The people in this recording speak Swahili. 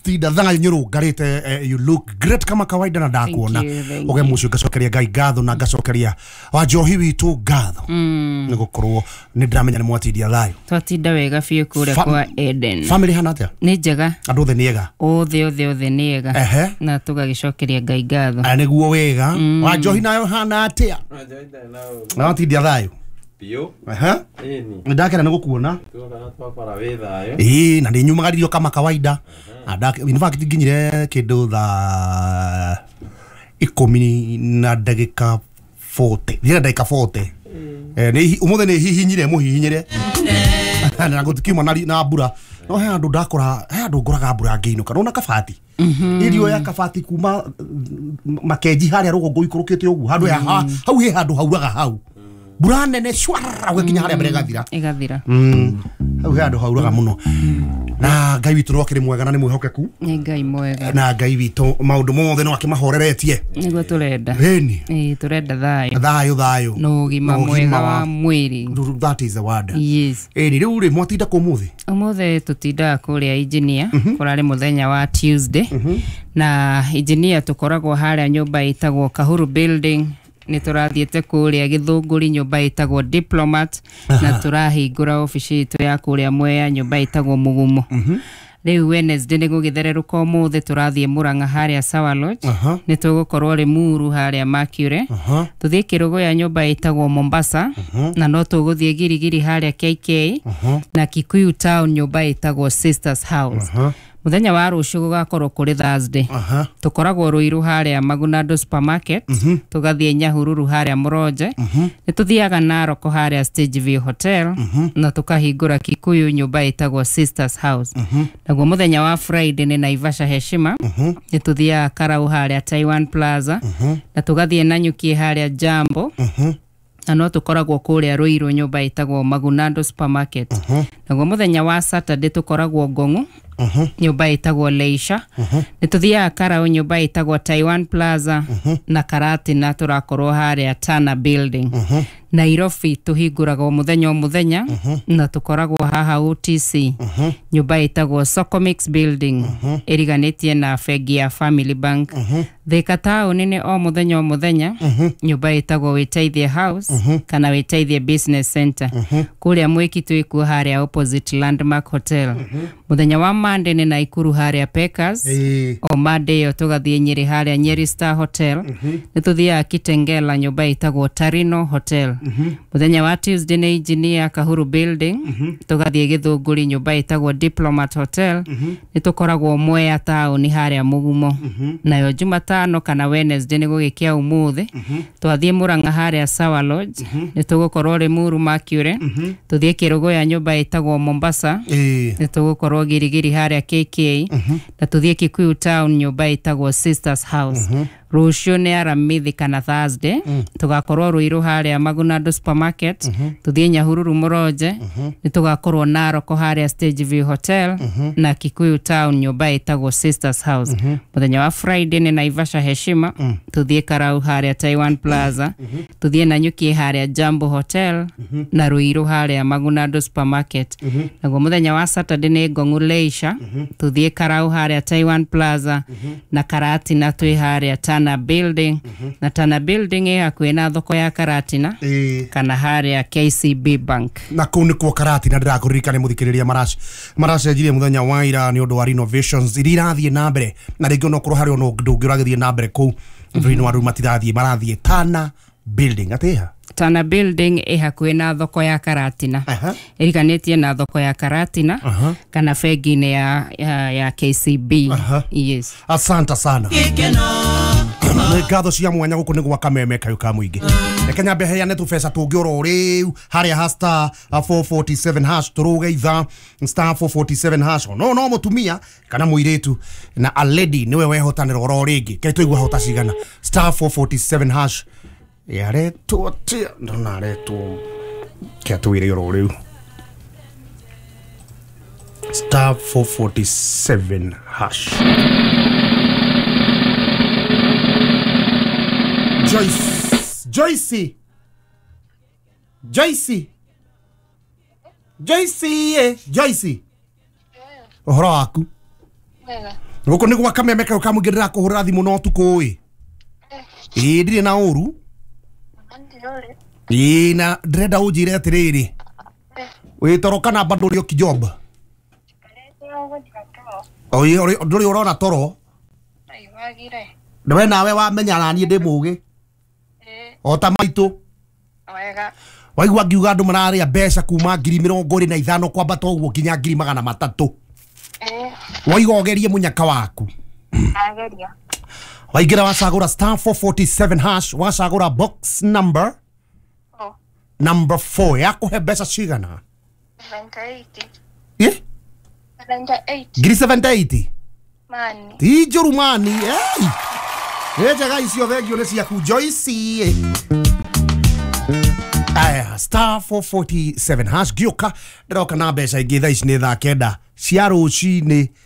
Tida thangayo nyurungarite, you look great kama kawaida na ndakuona. Oge mucio ngacokeria Ngai ngatho na ngacokeria wa Njohi witu ngatho. Nigukorwo ni ndramenya ni mwatidia thayo. Twatinda wega biũ kuria kwa Eden. Family hana atia? Ni njega. Andu othe ni ega. Othe ni ega. Na tugagicokeria Ngai ngatho. Niguo wega. Wa Njohi nayo hana atia? Na watidia thayo. Pio. Ndakena nigukuona. Tuona twakora wethayo. Na ni nyumagaririo kama kawaida. In fact nginyire kindu tha 10 na ndagika 40. Ndira ndagika 40. Ni umuthe ni hihinyire muhihinyire. Na ngutikiuma na mbura. No he andu ndakora, he andu ngoraga mbura ngeinuka. Nona kabati. Irio ya kabati kuma makenji haria rugongo ikurukite ugu. Handu ya hau he handu hauraga hau. Mbura nene shwara ugikinya haria mbere gathira. Igathira. Hau he handu hauraga muno. Na Ngai witu rokire mwega na ni mwihokeku. Ni Ngai mwega. Na Ngai witu maundu mothe no akimahoreretie. Niguo turenda. Turenda thayo. Thayo. No gima mwega wa mwiri. That is the word. Yes. Ni riu ri mwatinda ku muthi. Umuthe tutinda kuria engineer kurari muthenya wa Tuesday. Na engineer tukoragwo haria nyumba itagwo Kahuru building. Ni turathiete kuria Githunguri nyumba itagwo Diplomat na turahingura ofici itu ya kuria Mwea nyumba itagwo Mugumo. Riu Wednesday ni gugithererũka umuthe turathie Murang'a haria Sawa Lodge. Ni tugukorwo Limuru haria Mercury. Tuthie Kirugo ya nyumba itagwo Mombasa na no tuguthie Girigiri haria KK na Kikuyu Town nyumba itagwo Sisters House. Muthenya wa rucio gugakorwo kuri Thursday. Tukoragwo Ruiru haria Magunado Supermarket, tugathie Nyahururu haria Muroje, ni tuthiaga Naroko haria Stageview Hotel na tukahingura Kikuyu nyumba itagwo Sisters House. Naguo muthenya wa Friday ni Naivasha Heshima, ni tuthiaga Karau haria Taiwan Plaza na tugathie Nanyuki haria Jambo. Na no tukoragwo kuria Ruiru nyumba itagwo Magunado Supermarket. Naguo muthenya wa Saturday tukoragwo Ngong'u nyumba itagwo Leisha. Ni tuthiaga Karau nyumba itagwo Taiwan Plaza na Karati na turakorwo haria Tana building. Nairobi tuhinguraga muthenya na tukoragwo haha OTC nyumba itagwo Socomix building iriganitie na bengi ya Family Bank. Thika Town ni o muthenya nyumba itagwo Witeithie House kana Witeithie Business Center kuria Mwikitu iku haria opposite Landmark Hotel. Muthenya wa Monday ni Naikuru haria Peckers. O Monday yo tugathie Nyeri haria Nyeri Star Hotel. Ni tuthia Kitengela nyumba itagwo Tarino Hotel. Muthenya wa Tuesday ni engineer Kahuru building. Tugathie Githunguri nyumba itagwo Diplomat Hotel. Ni tukoragwo Mwea Town haria Mugumo. Nayo Jumatano kana Wednesday ni gugikia umuthi twathie Murang'a haria Sawa Lodge. Ni tugukorwo Limuru Mercury. Tuthie Kirugo ya nyumba itagwo Mombasa. Ni tugukorwo Girigiri haria KK na tuthie Kikuyu Town nyumba itagwo Sisters House. Rucio ni Aramithi kana Thursday tugakorwo Ruiru haria Magunado Supermarket. Tuthie Nyahururu Muroje. Ni tugakorwo Naroko haria Stageview Hotel na Kikuyu Town nyumba itagwo Sisters House. Muthenya wa Friday ni Naivasha Heshima. Tuthie Karau haria Taiwan Plaza. Tuthie Nanyuki haria Jambo Hotel na Ruiru haria Magunado Supermarket. Naguo muthenya wa Saturday ni Ngong'u Leisha. Tuthie Karau haria Taiwan Plaza na Karati na twi haria Tana building. Na Tana building hakuena thoko ya Karatina kana haria KCB Bank. Na kuu ni kwa Karatina ndirakuririkane muthikiriria maracenjirie muthenya wa ira ni undu wa renovations irirathie na mbere na ringi no kuru hario no ndungiragithie na mbere kuu thini wa ruma tirathie marathie Tana building ateha. Tana building hakuena thoko ya Karatina. Iriganitie na thoko ya Karatina kana bengi ya KCB. Yes. Asante sana. Ngatho cia mwanya guku ni gwa kameme kayo ka muingi. Kenya beheane tu pesa tungioro riu haria hasta 447 hash turugeitha star 447 hash no mutumia kana muiretu na a lady niwe wehotanira oro ringi kai tuigwa hota cigana star 447 hash yaretu atia ndona retu kia tuire oro riu star 447 hash. Joyce. Joyce. Ohoro waku. Guko ni gwa kameme ka kamugirira kuhura thimu no tukui. Ndire na uru. Na ndrenda unjire atiriri. Witoroka na bado rio kijob. Oye nduri urona toro. Ndwe nawe wamenya nani ndi mugi. Ota maitu. Wega. Waigua ngiuga andu mararia mbeca kuma 25,000 kwambata uguo nginya 300,000. Waigua ogerie munyaka waku. Ageria. Waigira wacagura *447# wacagura box number number 4 yakuhe mbeca cigana? 78. 78 Mani. ti njuru mani njega icio thengio nĩ ciaku Joyce. Aya *447# gĩũka ndĩroka na mbeca ingĩ thaa ici nĩ thaa 9 cia rũcinĩ.